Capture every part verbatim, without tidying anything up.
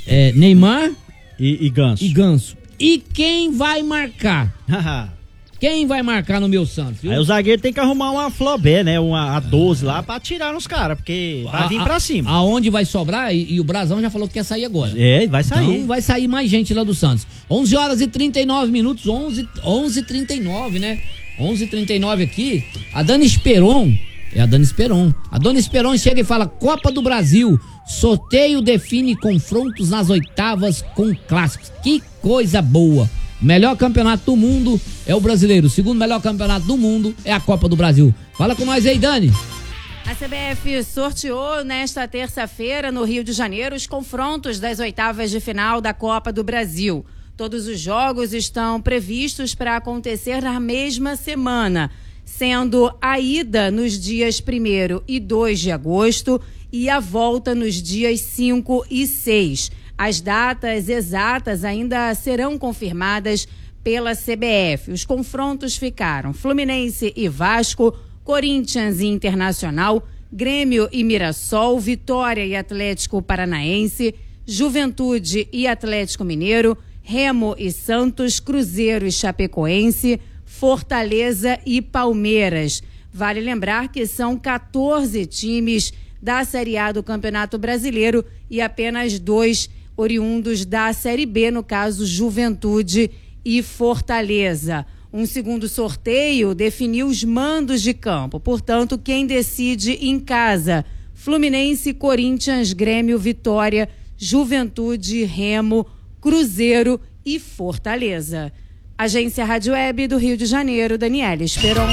é, Neymar e, e Ganso. E Ganso. E quem vai marcar? Quem vai marcar no meu Santos? Viu? Aí o zagueiro tem que arrumar uma Flobé, né? Uma A doze lá pra atirar nos caras, porque vai a, vir pra cima. Aonde vai sobrar? E, e o Brasão já falou que quer sair agora. É, vai sair. Então vai sair mais gente lá do Santos. onze horas e trinta e nove minutos, onze, onze e trinta e nove, né? onze e trinta e nove aqui. A Dani Esperon, é a Dani Esperon. A Dani Esperon chega e fala: Copa do Brasil, sorteio define confrontos nas oitavas com clássicos. Que coisa boa. O melhor campeonato do mundo é o brasileiro. O segundo melhor campeonato do mundo é a Copa do Brasil. Fala com nós aí, Dani. A C B F sorteou nesta terça-feira, no Rio de Janeiro, os confrontos das oitavas de final da Copa do Brasil. Todos os jogos estão previstos para acontecer na mesma semana, sendo a ida nos dias primeiro e dois de agosto e a volta nos dias cinco e seis. As datas exatas ainda serão confirmadas pela C B F. Os confrontos ficaram Fluminense e Vasco, Corinthians e Internacional, Grêmio e Mirassol, Vitória e Atlético Paranaense, Juventude e Atlético Mineiro, Remo e Santos, Cruzeiro e Chapecoense, Fortaleza e Palmeiras. Vale lembrar que são quatorze times da Série A do Campeonato Brasileiro e apenas dois oriundos da Série B, no caso Juventude e Fortaleza. Um segundo sorteio definiu os mandos de campo, portanto, quem decide em casa: Fluminense, Corinthians, Grêmio, Vitória, Juventude, Remo, Cruzeiro e Fortaleza. Agência Rádio Web do Rio de Janeiro, Daniela Esperon.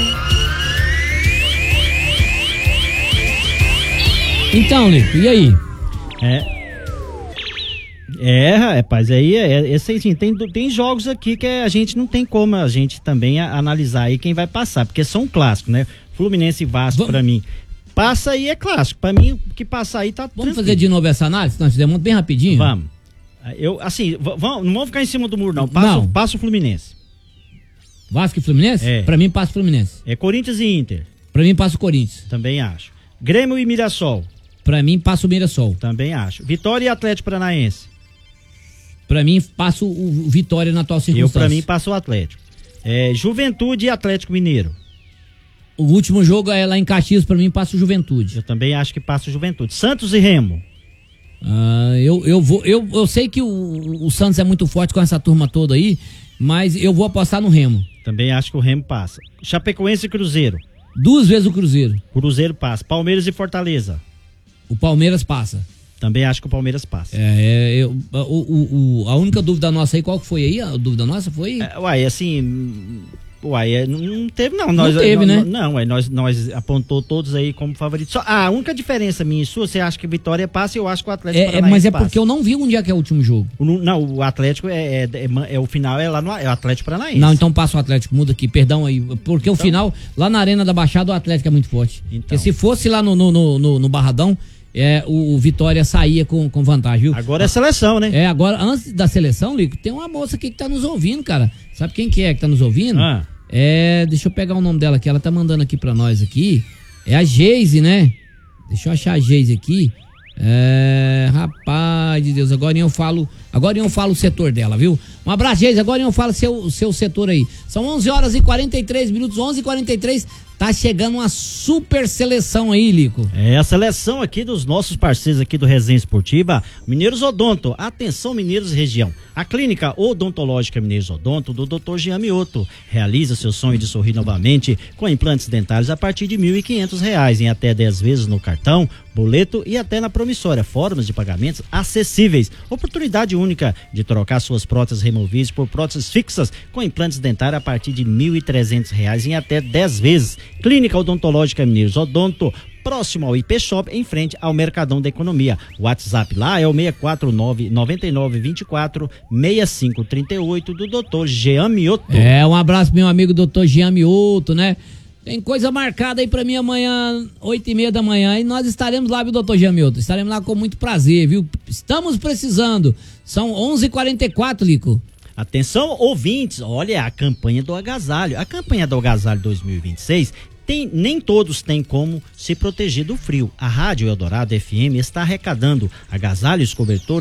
Então, Lico, e aí? É... É, rapaz, aí é, é, esse, assim, tem, tem jogos aqui que a gente não tem como a gente também a, analisar aí quem vai passar, porque são clássicos, né? Fluminense e Vasco, Vamos... pra mim, passa aí é clássico, pra mim, o que passar aí tá Vamos tranquilo. fazer de novo essa análise? Nós fizemos bem rapidinho. Vamos. Eu, assim, vamos, não vamos ficar em cima do muro, não. Passa, não. Passa o Fluminense. Vasco e Fluminense? É. Pra mim, passa o Fluminense. É Corinthians e Inter. Pra mim, passa o Corinthians. Também acho. Grêmio e Mirassol. Pra mim, passa o Mirassol. Também acho. Vitória e Atlético Paranaense. Pra mim, passa o Vitória na atual circunstância. Eu, pra mim, passa o Atlético. É, Juventude e Atlético Mineiro. O último jogo é lá em Caxias, pra mim, passa o Juventude. Eu também acho que passa o Juventude. Santos e Remo. Ah, eu, eu, vou, eu, eu sei que o, o Santos é muito forte com essa turma toda aí, mas eu vou apostar no Remo. Também acho que o Remo passa. Chapecoense e Cruzeiro. Duas vezes o Cruzeiro. Cruzeiro passa. Palmeiras e Fortaleza. O Palmeiras passa. Também acho que o Palmeiras passa. É, eu, o, o, o, a única dúvida nossa aí, qual que foi aí? A dúvida nossa foi... É, uai, assim... Uai, não teve não. Não Nós, teve, nós, né? Não, uai, nós, nós apontou todos aí como favoritos. Só, ah, a única diferença minha e sua, você acha que Vitória passa e eu acho que o Atlético é, Paranaense Mas é passa. porque eu não vi onde é que é o último jogo. O, não, o Atlético é, é, é, é o final é lá no é o Atlético Paranaense. Não, então passa o Atlético, muda aqui, perdão aí. Porque então, o final, lá na Arena da Baixada, o Atlético é muito forte. Então. Porque se fosse lá no, no, no, no Barradão, é, o, o Vitória saía com, com vantagem, viu? Agora é seleção, né? É, agora, antes da seleção, Lico, tem uma moça aqui que tá nos ouvindo, cara. Sabe quem que é que tá nos ouvindo? Ah. É, deixa eu pegar o nome dela aqui, ela tá mandando aqui pra nós aqui. É a Geise, né? Deixa eu achar a Geise aqui. É, rapaz de Deus, agora eu falo, agora eu falo o setor dela, viu? Um abraço, Geise, agora eu falo seu seu setor aí. São onze horas e quarenta e três minutos, onze e quarenta e três. Tá chegando uma super seleção aí, Lico. É a seleção aqui dos nossos parceiros aqui do Resenha Esportiva, Mineiros Odonto. Atenção, Mineiros e região. A clínica odontológica Mineiros Odonto do doutor Jean Mioto realiza seu sonho de sorrir novamente com implantes dentários a partir de mil e quinhentos reais em até dez vezes no cartão, boleto e até na promissória. Formas de pagamentos acessíveis. Oportunidade única de trocar suas próteses removíveis por próteses fixas com implantes dentários a partir de mil e trezentos reais em até dez vezes. Clínica Odontológica Mineiros Odonto, próximo ao I P Shop, em frente ao Mercadão da Economia. O WhatsApp lá é o seis quatro nove, nove nove dois quatro, seis cinco três oito do doutor Jean Mioto. É, um abraço meu amigo doutor Jean Mioto, né? Tem coisa marcada aí pra mim amanhã, oito e meia da manhã, e nós estaremos lá, viu, doutor Jean Mioto? Estaremos lá com muito prazer, viu? Estamos precisando. São onze e quarenta e quatro, Lico. Atenção, ouvintes, olha a campanha do agasalho. A campanha do agasalho dois mil e vinte e seis tem, nem todos têm como se proteger do frio. A Rádio Eldorado F M está arrecadando agasalhos, cobertores